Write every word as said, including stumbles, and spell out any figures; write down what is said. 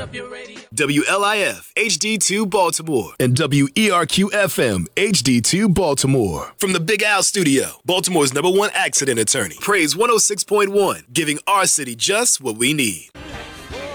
W L I F H D two Baltimore and W E R Q F M H D two Baltimore. From the Big Al Studio, Baltimore's number one accident attorney. Praise one oh six point one, giving our city just what we need.